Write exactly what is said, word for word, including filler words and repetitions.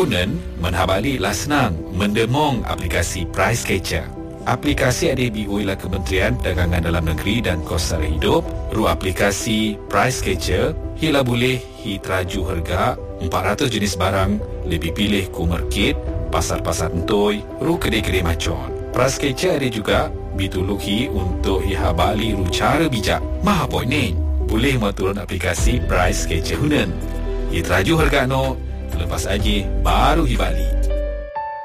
Hunan menhabali lah senang mendemong aplikasi Price Catcher. Aplikasi ada B O oleh Kementerian Perdagangan Dalam Negeri dan Kos Sara Hidup. Ru aplikasi Price Catcher hila boleh hi teraju harga empat ratus jenis barang, lebih pilih ku market, pasar-pasar entoi, ru kedai-kedai macon. Price Catcher ada juga bituluhi untuk iha bali ru cara bijak. Maha poin ni, boleh maturun aplikasi Price Catcher Hunan. Hi teraju harga no, lepas aja baru hi bali.